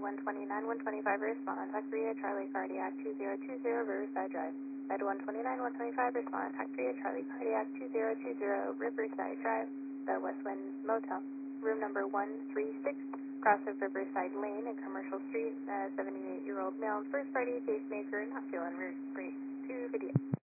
129, 125, respond. Tuck Korea, Charlie Cardiac 2020, Riverside Drive. Bed 129, 125, respond. Tuck Korea, Charlie Cardiac 2020, Riverside Drive. The Westwind Motel. Room number 136, cross of Riverside Lane and Commercial Street. 78-year-old male, first party pacemaker, not feeling great. To video.